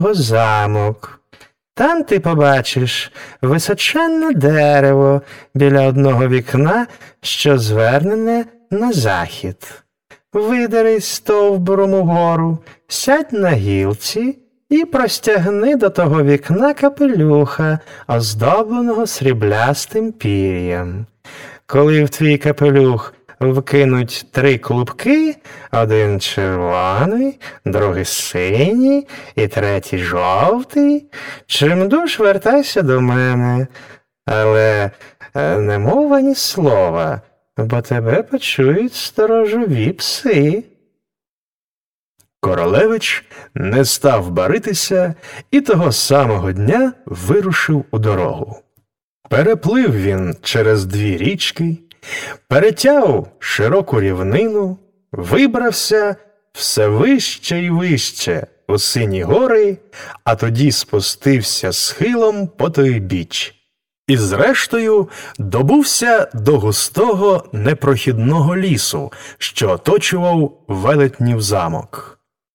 у замок. Там ти побачиш височенне дерево біля одного вікна, що звернене на захід. Видерись стовбуром угору, сядь на гілці і простягни до того вікна капелюха, оздобленого сріблястим пір'ям. Коли в твій капелюх вкинуть 3 клубки, один червоний, другий синій і третій жовтий, чимдуж вертайся до мене, але не мов ані слова, бо тебе почують сторожові пси. Королевич не став баритися і того самого дня вирушив у дорогу. Переплив він через 2 річки, перетяв широку рівнину, вибрався все вище й вище у сині гори, а тоді спустився схилом по той біч. І зрештою добувся до густого непрохідного лісу, що оточував велетнів замок.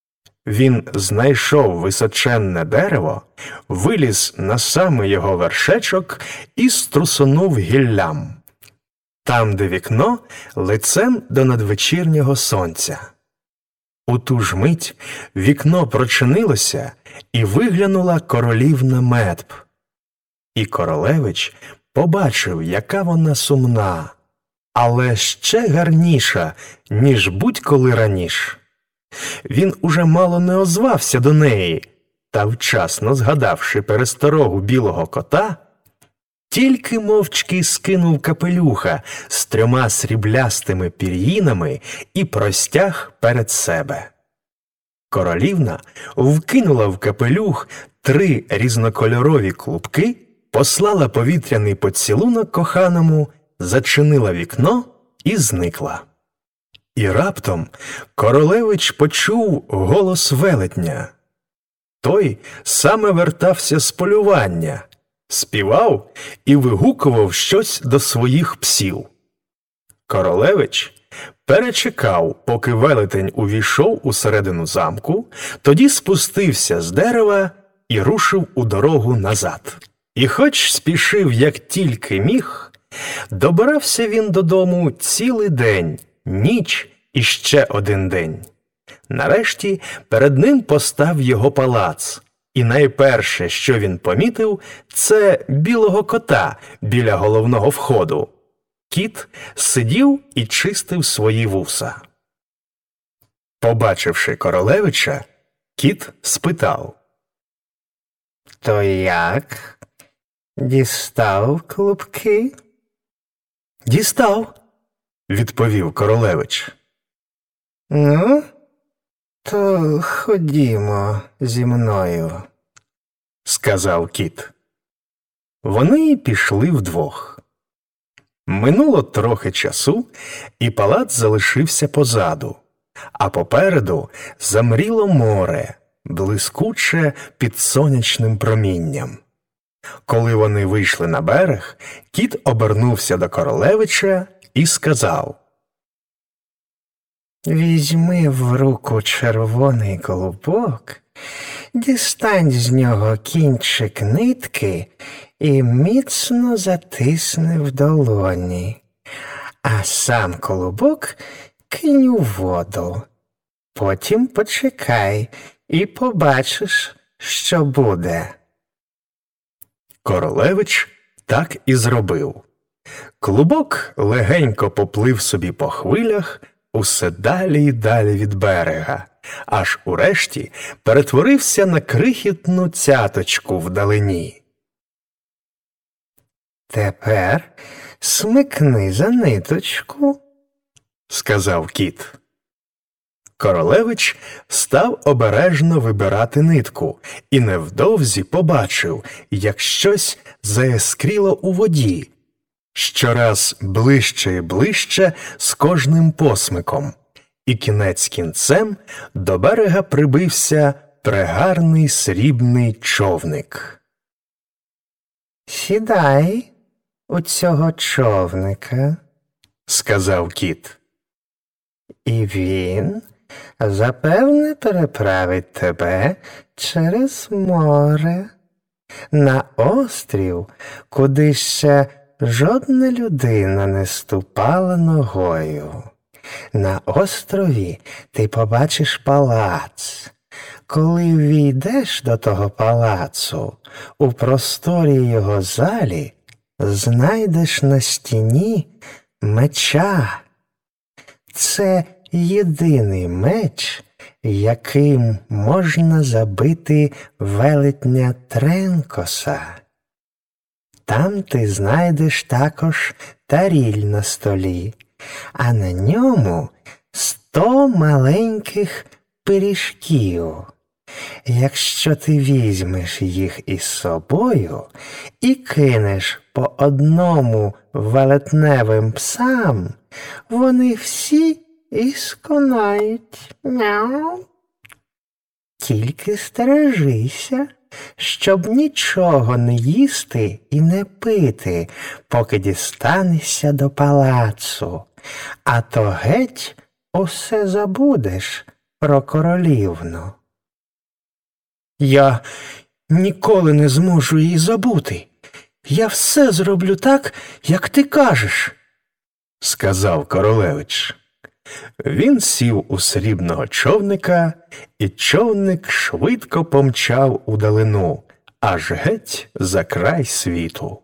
Він знайшов височенне дерево, виліз на самий його вершечок і струсонув гіллям. Там, де вікно, лицем до надвечірнього сонця. У ту ж мить вікно прочинилося, і виглянула королівна Медб. І королевич побачив, яка вона сумна, але ще гарніша, ніж будь-коли раніше. Він уже мало не озвався до неї, та вчасно згадавши пересторогу білого кота, тільки мовчки скинув капелюха з 3 сріблястими пір'їнами і простяг перед себе. Королівна вкинула в капелюх 3 різнокольорові клубки, послала повітряний поцілунок коханому, зачинила вікно і зникла. І раптом королевич почув голос велетня. Той саме вертався з полювання, співав і вигукував щось до своїх псів. Королевич перечекав, поки велетень увійшов усередину замку, тоді спустився з дерева і рушив у дорогу назад. І хоч спішив, як тільки міг, добирався він додому цілий день, ніч і ще 1 день. Нарешті перед ним постав його палац, і найперше, що він помітив, це білого кота біля головного входу. Кіт сидів і чистив свої вуса. Побачивши королевича, кіт спитав: «То як? Дістав клубки?» «Дістав», – відповів королевич. «Ну, то ходімо зі мною», – сказав кіт. Вони пішли вдвох. Минуло трохи часу, і палац залишився позаду, а попереду замріло море, блискуче під сонячним промінням. Коли вони вийшли на берег, кіт обернувся до королевича і сказав: «Візьми в руку червоний колобок, дістань з нього кінчик нитки і міцно затисни в долоні, а сам колобок кинь у воду. Потім почекай і побачиш, що буде». Королевич так і зробив. Клубок легенько поплив собі по хвилях усе далі й далі від берега, аж урешті перетворився на крихітну цяточку вдалині. «Тепер смикни за ниточку», – сказав кіт. Королевич став обережно вибирати нитку і невдовзі побачив, як щось заіскріло у воді, щораз ближче і ближче з кожним посмиком, і кінець кінцем до берега прибився прегарний срібний човник. «Сідай у цього човника», – сказав кіт. «і він запевне переправить тебе через море на острів, куди ще жодна людина не ступала ногою. На острові ти побачиш палац. Коли ввійдеш до того палацу, у просторі його залі знайдеш на стіні меча. Це єдиний меч, яким можна забити велетня Тренкоса. Там ти знайдеш також таріль на столі, а на ньому 100 маленьких пиріжків. Якщо ти візьмеш їх із собою і кинеш по одному велетневим псам, вони всі і сконають. Мяу. Тільки стережися, щоб нічого не їсти і не пити, поки дістанешся до палацу, а то геть усе забудеш про королівну. Я ніколи не зможу її забути. Я все зроблю так, як ти кажеш, – сказав королевич. Він сів у срібного човника, і човник швидко помчав удалину, аж геть за край світу.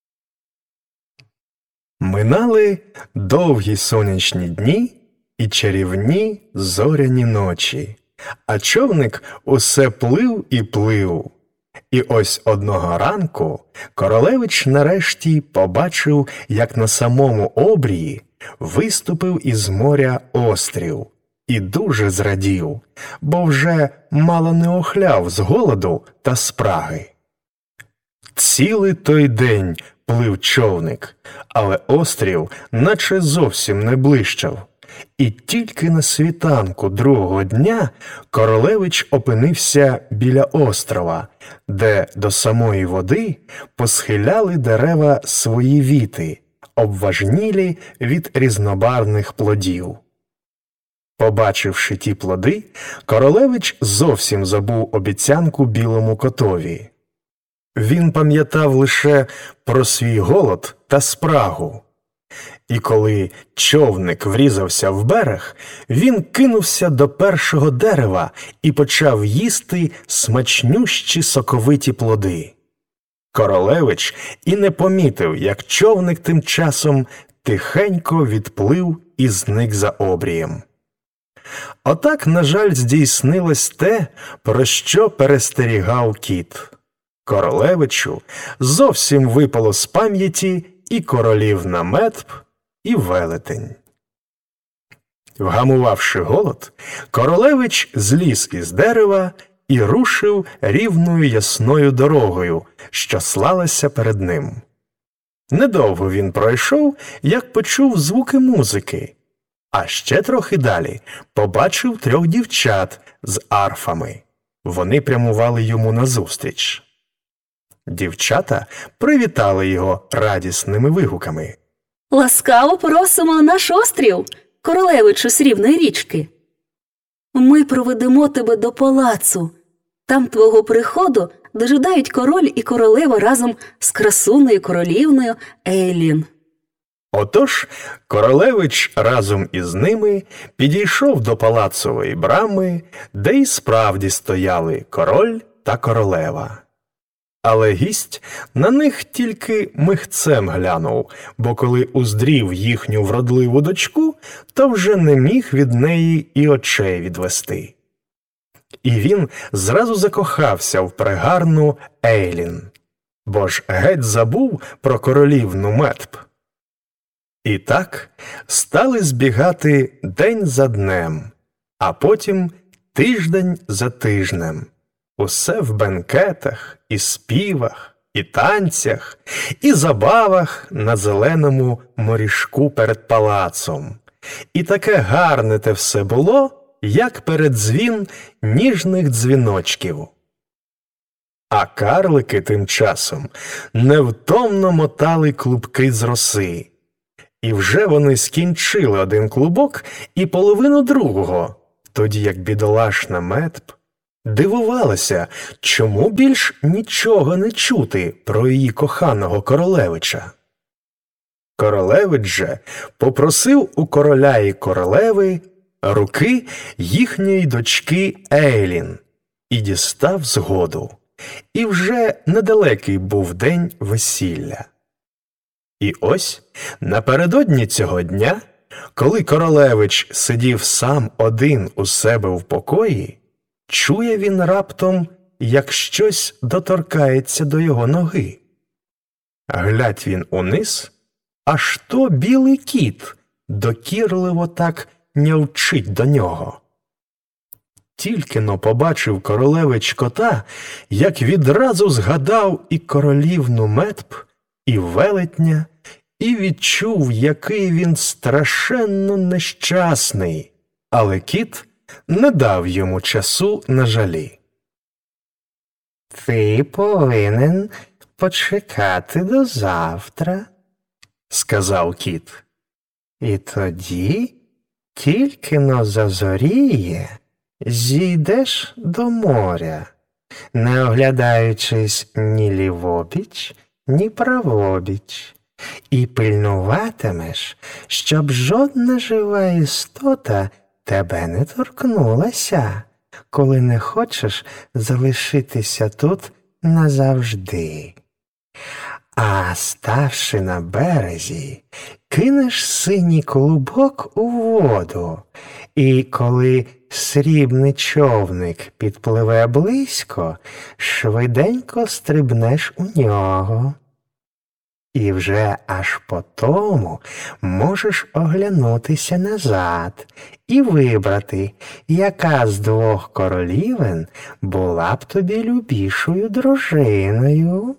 Минали довгі сонячні дні і чарівні зоряні ночі, а човник усе плив і плив. І ось одного ранку королевич нарешті побачив, як на самому обрії виступив із моря острів, і дуже зрадів, бо вже мало не охляв з голоду та спраги. Цілий той день плив човник, але острів наче зовсім не блищав. І тільки на світанку другого дня королевич опинився біля острова, де до самої води посхиляли дерева свої віти, обважнілі від різнобарвних плодів. Побачивши ті плоди, королевич зовсім забув обіцянку білому котові. Він пам'ятав лише про свій голод та спрагу. І коли човник врізався в берег, він кинувся до першого дерева і почав їсти смачнющі соковиті плоди. Королевич і не помітив, як човник тим часом тихенько відплив і зник за обрієм. Отак, на жаль, здійснилось те, про що перестерігав кіт. Королевичу зовсім випало з пам'яті і королівна Метб, і велетень. Вгамувавши голод, королевич зліз із дерева і рушив рівною ясною дорогою, що слалася перед ним. Недовго він пройшов, як почув звуки музики, а ще трохи далі побачив 3 дівчат з арфами. Вони прямували йому назустріч. Дівчата привітали його радісними вигуками. «Ласкаво просимо на наш острів, королевичу Срібної річки. Ми проведемо тебе до палацу. Там твого приходу дожидають король і королева разом з красуною королівною Ейлін». Отож королевич разом із ними підійшов до палацової брами, де й справді стояли король та королева. Але гість на них тільки михцем глянув, бо коли уздрів їхню вродливу дочку, то вже не міг від неї і очей відвести. І він зразу закохався в прегарну Ейлін, бо ж геть забув про королівну Метб. І так стали збігати день за днем, а потім тиждень за тижнем. Усе в бенкетах, і співах, і танцях, і забавах на зеленому морішку перед палацом. І таке гарне те все було, як передзвін ніжних дзвіночків. А карлики тим часом невтомно мотали клубки з роси. І вже вони скінчили один клубок і половину другого, тоді як бідолашна Метб дивувалася, чому більш нічого не чути про її коханого королевича. Королевич же попросив у короля і королеви руки їхньої дочки Ейлін і дістав згоду. І вже недалекий був день весілля. І ось напередодні цього дня, коли королевич сидів сам один у себе в покої, чує він раптом, як щось доторкається до його ноги. Глядь він униз, аж то білий кіт докірливо так нявчить до нього. Тільки-но побачив королевич кота, як відразу згадав і королівну Метб, і велетня, і відчув, який він страшенно нещасний, але кіт не дав йому часу на жалі. «Ти повинен почекати до завтра», – сказав кіт. «І тоді, тільки-но зазоріє, зійдеш до моря, не оглядаючись ні лівобіч, ні правобіч, і пильнуватимеш, щоб жодна жива істота тебе не торкнулася, коли не хочеш залишитися тут назавжди. А ставши на березі, кинеш синій клубок у воду, і коли срібний човник підпливе близько, швиденько стрибнеш у нього. І вже аж потому можеш оглянутися назад і вибрати, яка з двох королівен була б тобі любішою дружиною».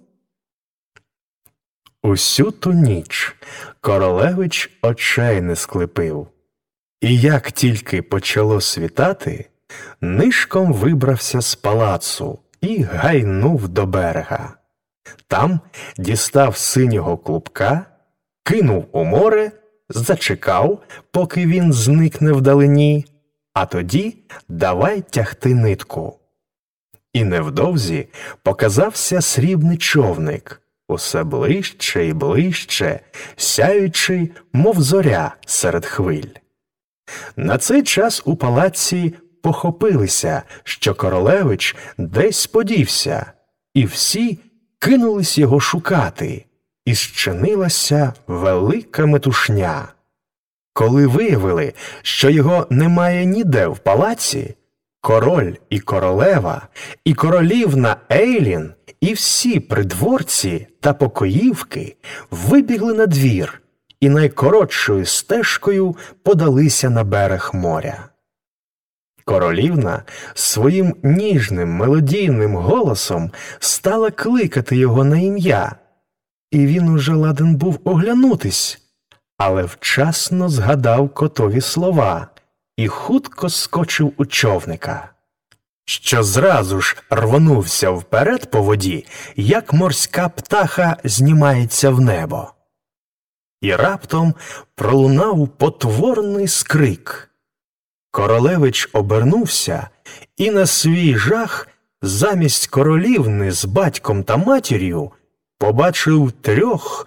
Усю ту ніч королевич очей не склепив. І як тільки почало світати, нишком вибрався з палацу і гайнув до берега. Там дістав синього клубка, кинув у море, зачекав, поки він зникне вдалині, а тоді давай тягти нитку. І невдовзі показався срібний човник, усе ближче і ближче, сяючи, мов зоря серед хвиль. На цей час у палаці похопилися, що королевич десь подівся, і всі кинулись його шукати, і зчинилася велика метушня. Коли виявили, що його немає ніде в палаці, король і королева, і королівна Ейлін, і всі придворці та покоївки вибігли на двір і найкоротшою стежкою подалися на берег моря. Королівна своїм ніжним мелодійним голосом стала кликати його на ім'я, і він уже ладен був оглянутись, але вчасно згадав котові слова і хутко скочив у човника, що зразу ж рвонувся вперед по воді, як морська птаха знімається в небо. І раптом пролунав потворний скрик. Королевич обернувся і на свій жах замість королівни з батьком та матір'ю побачив 3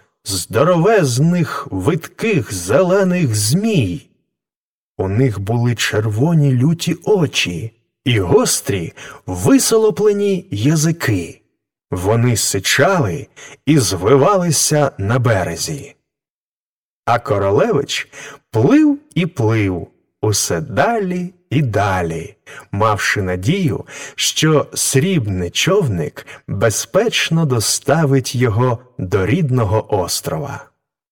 здоровезних видких зелених змій. У них були червоні люті очі і гострі висолоплені язики. Вони сичали і звивалися на березі. А королевич плив і плив, усе далі і далі, мавши надію, що срібний човник безпечно доставить його до рідного острова.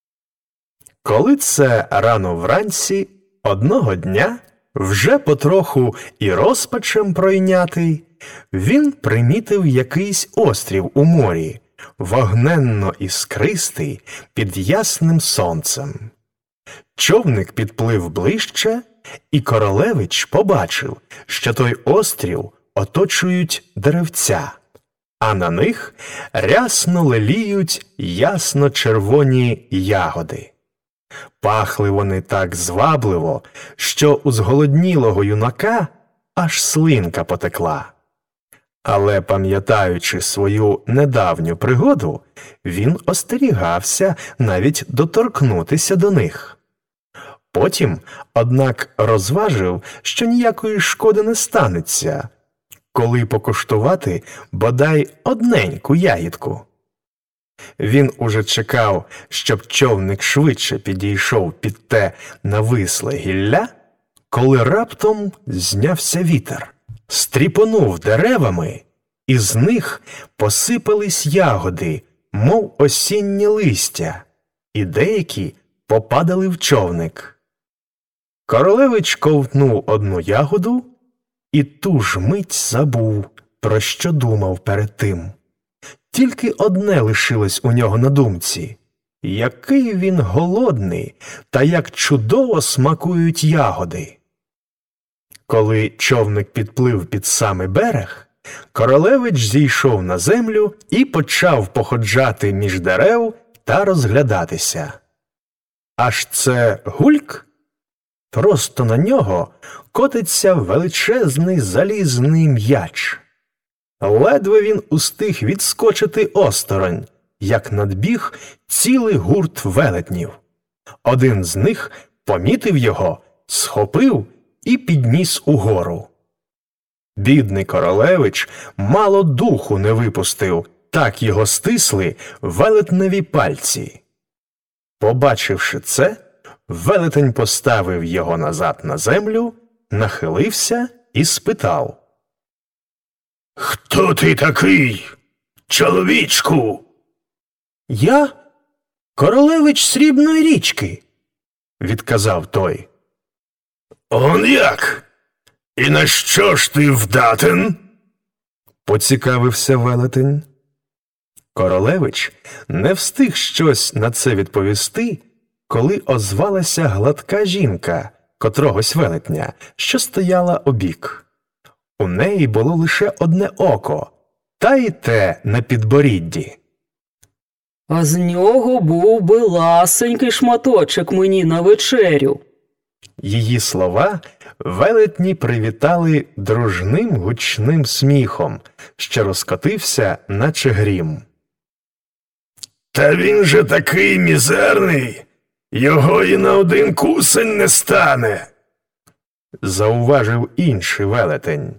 Коли це рано вранці, одного дня, вже потроху і розпачем пройнятий, він примітив якийсь острів у морі, вогненно іскристий під ясним сонцем. Човник підплив ближче, і королевич побачив, що той острів оточують деревця, а на них рясно леліють ясно-червоні ягоди. Пахли вони так звабливо, що у зголоднілого юнака аж слинка потекла. Але, пам'ятаючи свою недавню пригоду, він остерігався навіть доторкнутися до них. Потім, однак, розважив, що ніякої шкоди не станеться, коли покуштувати бодай одненьку ягідку. Він уже чекав, щоб човник швидше підійшов під те нависле гілля, коли раптом знявся вітер, стріпонув деревами, і з них посипались ягоди, мов осіннє листя, і деякі попадали в човник. Королевич ковтнув одну ягоду і ту ж мить забув, про що думав перед тим. Тільки одне лишилось у нього на думці – який він голодний та як чудово смакують ягоди. Коли човник підплив під самий берег, королевич зійшов на землю і почав походжати між дерев та розглядатися. Аж це гульк! Просто на нього котиться величезний залізний м'яч. Ледве він устиг відскочити осторонь, як надбіг цілий гурт велетнів. Один з них помітив його, схопив і підніс угору. Бідний королевич мало духу не випустив, так його стисли велетневі пальці. Побачивши це, велетень поставив його назад на землю, нахилився і спитав: «Хто ти такий, чоловічку?» «Я королевич Срібної річки», – відказав той. «Он як? І на що ж ти вдатен?» – поцікавився велетень. Королевич не встиг щось на це відповісти, коли озвалася гладка жінка котрогось велетня, що стояла обік. У неї було лише одне око, та й те на підборідді. «А з нього був би ласенький шматочок мені на вечерю». Її слова велетні привітали дружним гучним сміхом, що розкотився, наче грім. «Та він же такий мізерний, його і на один кусень не стане», – зауважив інший велетень.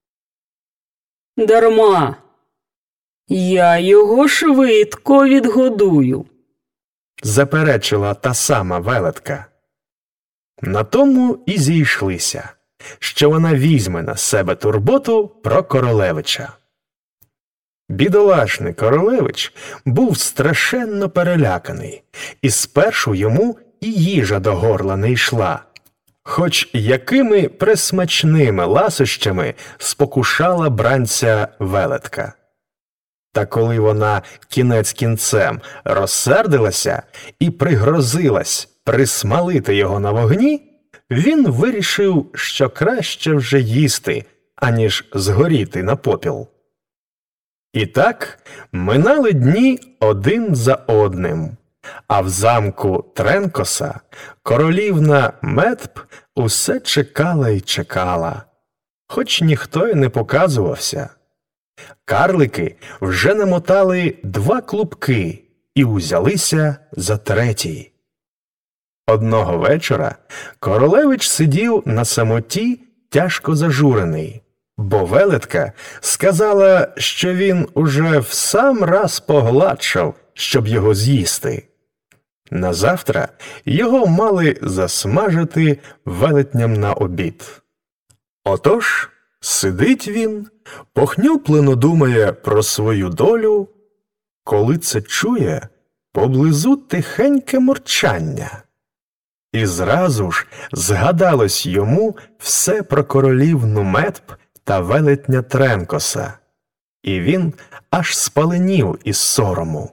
«Дарма. Я його швидко відгодую», – заперечила та сама велетка. На тому і зійшлися, що вона візьме на себе турботу про королевича. Бідолашний королевич був страшенно переляканий, і спершу йому і їжа до горла не йшла, хоч якими пресмачними ласощами спокушала бранця велетка. Та коли вона кінець кінцем розсердилася і пригрозилась присмалити його на вогні, він вирішив, що краще вже їсти, аніж згоріти на попіл. І так минали дні один за одним, а в замку Тренкоса королівна Метп усе чекала й чекала, хоч ніхто й не показувався. Карлики вже намотали 2 клубки і узялися за третій. Одного вечора королевич сидів на самоті, тяжко зажурений, бо велетка сказала, що він уже в сам раз погладшав, щоб його з'їсти. Назавтра його мали засмажити велетням на обід. Отож, сидить він, похнюплено думає про свою долю, коли це чує поблизу тихеньке мурчання. І зразу ж згадалось йому все про королівну Метп та велетня Тренкоса, і він аж спаленів із сорому.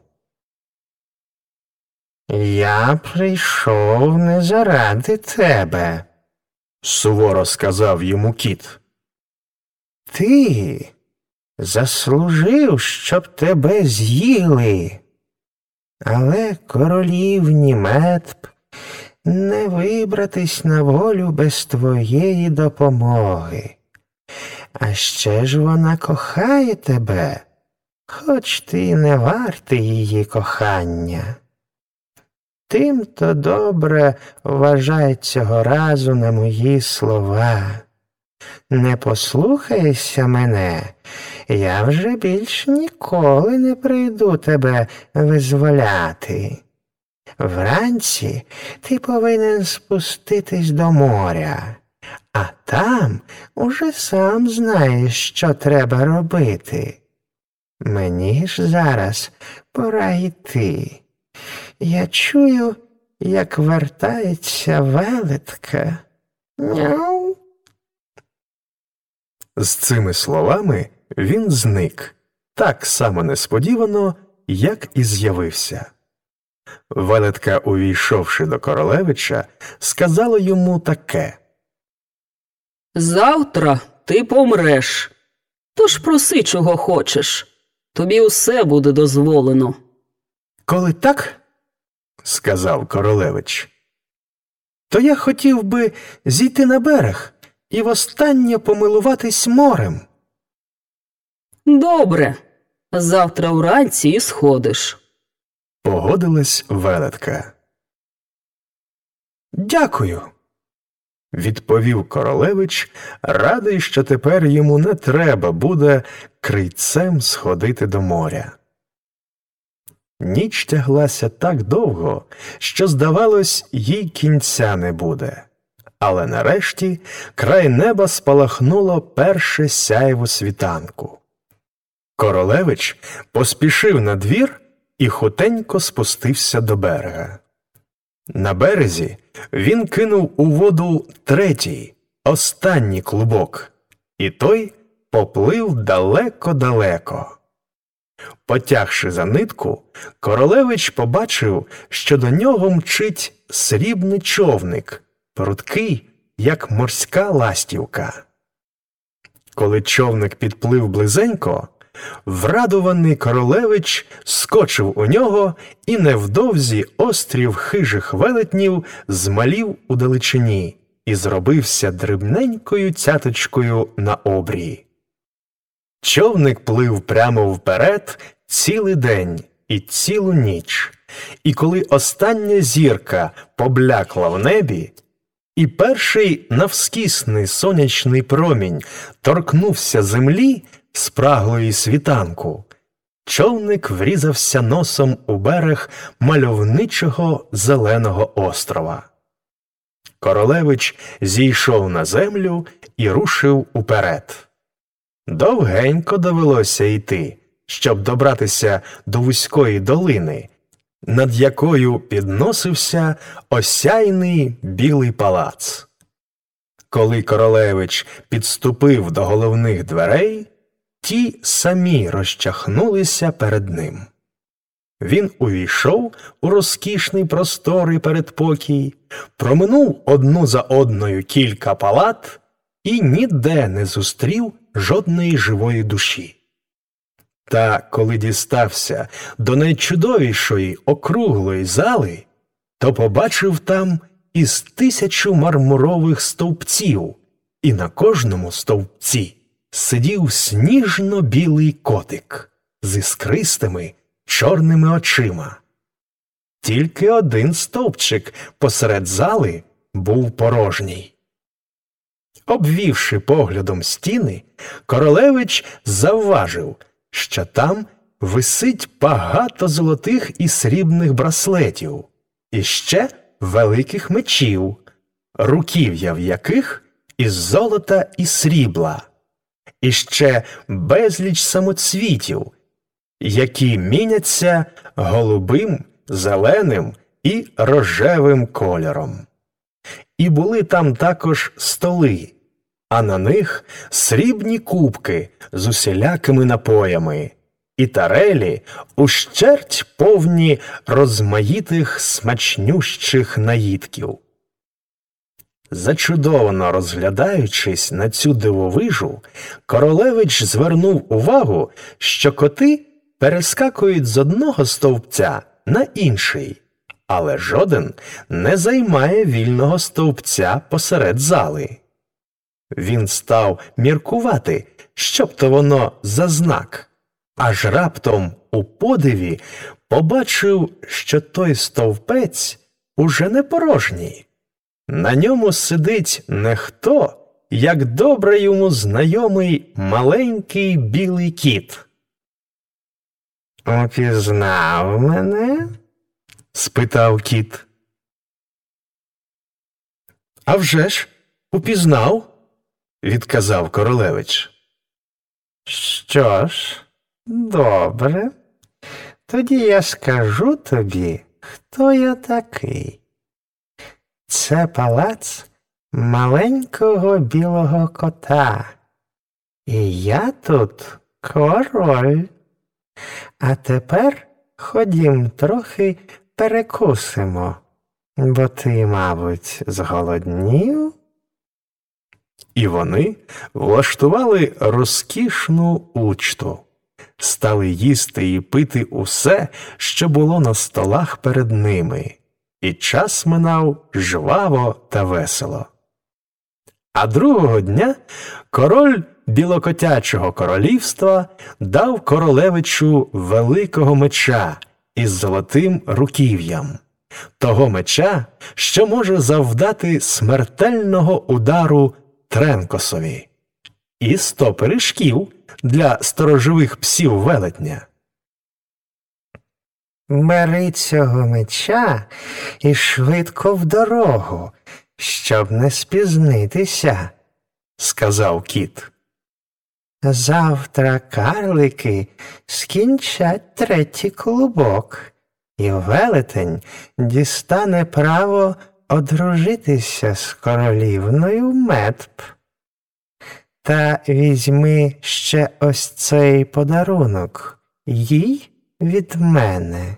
«Я прийшов не заради тебе», – суворо сказав йому кіт. «Ти заслужив, щоб тебе з'їли. Але королівні Метп не вибратись на волю без твоєї допомоги. А ще ж вона кохає тебе, хоч ти й не вартий її кохання. Тим-то добре вважай цього разу на мої слова. Не послухайся мене, я вже більш ніколи не прийду тебе визволяти. Вранці ти повинен спуститись до моря, а там уже сам знаєш, що треба робити. Мені ж зараз пора йти. Я чую, як вертається велетка. Няу. З цими словами він зник, так само несподівано, як і з'явився. Велетка, увійшовши до королевича, сказала йому таке: «Завтра ти помреш, тож проси, чого хочеш. Тобі усе буде дозволено». «Коли так, – сказав королевич, – то я хотів би зійти на берег і востаннє помилуватись морем». «Добре, завтра вранці і сходиш». Погодилась велетка. «Дякую», – відповів королевич, радий, що тепер йому не треба буде крильцем сходити до моря. Ніч тяглася так довго, що, здавалось, їй кінця не буде. Але нарешті край неба спалахнуло перше сяйво світанку. Королевич поспішив на двір і хутенько спустився до берега. На березі він кинув у воду третій, останній клубок, і той поплив далеко-далеко. Потягши за нитку, королевич побачив, що до нього мчить срібний човник, прудкий, як морська ластівка. Коли човник підплив близенько, врадований королевич скочив у нього, і невдовзі острів хижих велетнів змалів у далечині і зробився дрібненькою цяточкою на обрії. Човник плив прямо вперед цілий день і цілу ніч, і коли остання зірка поблякла в небі, і перший навскісний сонячний промінь торкнувся землі спраглої світанку, човник врізався носом у берег мальовничого зеленого острова. Королевич зійшов на землю і рушив уперед. Довгенько довелося йти, щоб добратися до вузької долини, над якою підносився осяйний білий палац. Коли королевич підступив до головних дверей, ті самі розчахнулися перед ним. Він увійшов у розкішний просторий передпокій, проминув одну за одною кілька палат і ніде не зустрів жодної живої душі. Та коли дістався до найчудовішої округлої зали, то побачив там із 1000 мармурових стовпців, і на кожному стовпці сидів сніжно-білий котик з іскристими чорними очима. Тільки один стовпчик посеред зали був порожній. Обвівши поглядом стіни, королевич завважив, що там висить багато золотих і срібних браслетів, і ще великих мечів, руків'я в яких із золота і срібла, і ще безліч самоцвітів, які міняться голубим, зеленим і рожевим кольором. І були там також столи, а на них срібні кубки з усілякими напоями, і тарелі ущерть повні розмаїтих смачнющих наїдків. Зачудовано розглядаючись на цю дивовижу, королевич звернув увагу, що коти перескакують з одного стовпця на інший, але жоден не займає вільного стовпця посеред зали. Він став міркувати, що б то воно за знак, аж раптом у подиві побачив, що той стовпець уже не порожній. На ньому сидить не хто, як добре йому знайомий маленький білий кіт. «Упізнав мене?» – спитав кіт. «А вже ж, упізнав», – відказав королевич. «Що ж, добре. Тоді я скажу тобі, хто я такий. Це палац маленького білого кота. І я тут король. А тепер ходім трохи перекусимо, бо ти, мабуть, зголоднів?» І вони влаштували розкішну учту. Стали їсти і пити усе, що було на столах перед ними. І час минав жваво та весело. А другого дня король Білокотячого королівства дав королевичу великого меча із золотим руків'ям. Того меча, що може завдати смертельного удару Тренкосові. І 100 пиріжків для сторожових псів велетня. «Бери цього меча і швидко в дорогу, щоб не спізнитися», – сказав кіт. «Завтра карлики скінчать 3-й клубок, і велетень дістане право одружитися з королівною Метп. Та візьми ще ось цей подарунок їй від мене».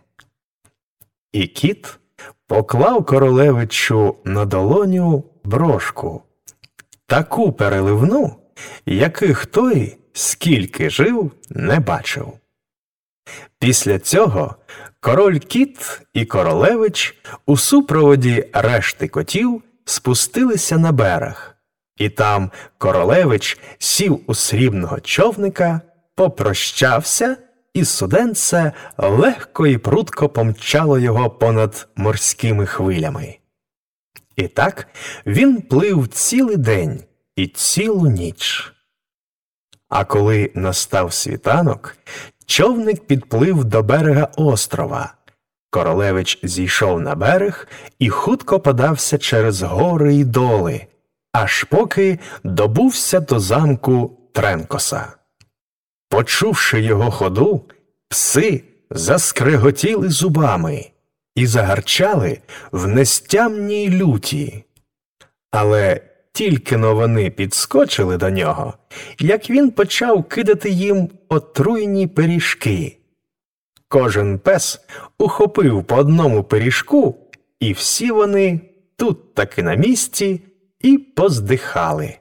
І кіт поклав королевичу на долоню брошку, таку переливну, яких той, скільки жив, не бачив. Після цього король-кіт і королевич у супроводі решти котів спустилися на берег, і там королевич сів у срібного човника, попрощався, і суденце легко і прудко помчало його понад морськими хвилями. І так він плив цілий день і цілу ніч. А коли настав світанок, човник підплив до берега острова. Королевич зійшов на берег і хутко подався через гори й доли, аж поки добувся до замку Тренкоса. Почувши його ходу, пси заскреготіли зубами і загарчали в нестямній люті. Але тільки-но вони підскочили до нього, як він почав кидати їм отруйні пиріжки. Кожен пес ухопив по одному пиріжку, і всі вони тут таки на місці і поздихали.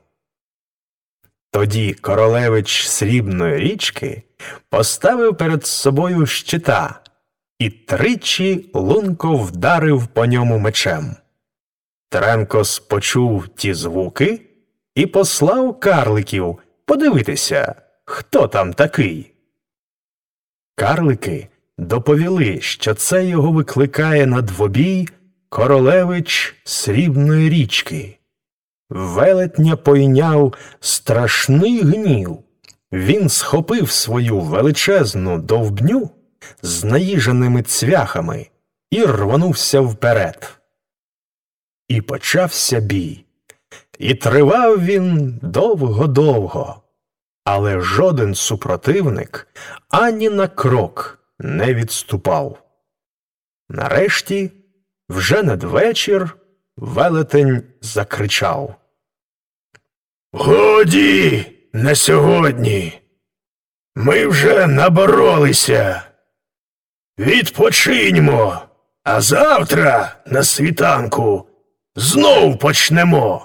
Тоді королевич Срібної річки поставив перед собою щита і 3 лунко вдарив по ньому мечем. Тренкос почув ті звуки і послав карликів подивитися, хто там такий. Карлики доповіли, що це його викликає на двобій королевич Срібної річки. Велетня пойняв страшний гнів. Він схопив свою величезну довбню з наїженими цвяхами і рвонувся вперед. І почався бій. І тривав він довго-довго, але жоден супротивник ані на крок не відступав. Нарешті, вже надвечір, велетень закричав: «Годі на сьогодні! Ми вже наборолися! Відпочиньмо, а завтра на світанку знов почнемо!»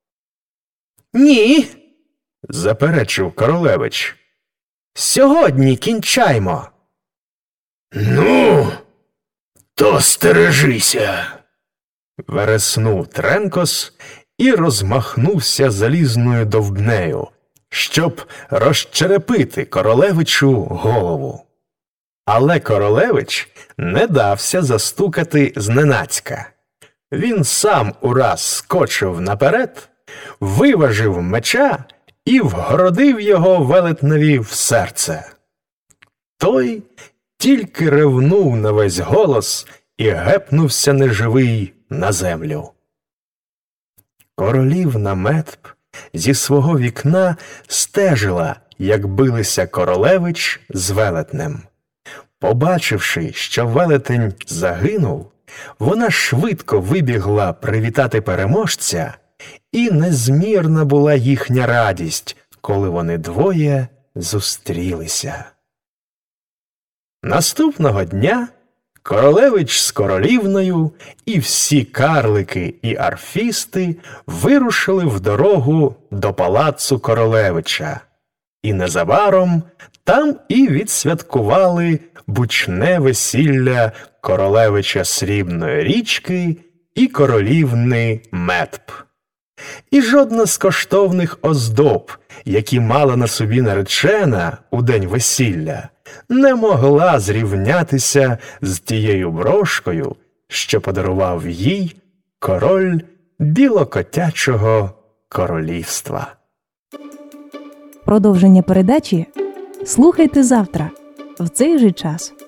«Ні!» – заперечив королевич. «Сьогодні кінчаймо!» «Ну, То стережися. Вереснув Тренкос і розмахнувся залізною довбнею, щоб розчерепити королевичу голову. Але королевич не дався застукати зненацька. Він сам ураз скочив наперед, виважив меча і вгородив його велетневі в серце. Той тільки ревнув на весь голос і гепнувся неживий на землю. Королівна Метб зі свого вікна стежила, як билися королевич з велетнем. Побачивши, що велетень загинув, вона швидко вибігла привітати переможця, і незмірна була їхня радість, коли вони двоє зустрілися. Наступного дня королевич з королівною і всі карлики і арфісти вирушили в дорогу до палацу королевича. І незабаром там і відсвяткували бучне весілля королевича Срібної річки і королівни Метб. І жодна з коштовних оздоб, які мала на собі наречена у день весілля, не могла зрівнятися з тією брошкою, що подарував їй король білокотячого королівства. Продовження передачі слухайте завтра в цей же час.